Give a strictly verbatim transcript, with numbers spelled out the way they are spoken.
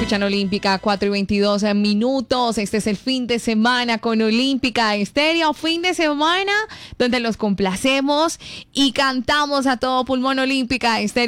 Escuchan Olímpica, cuatro y veintidós minutos. Este es el fin de semana con Olímpica Estéreo. Fin de semana donde los complacemos y cantamos a todo pulmón. Olímpica Estéreo.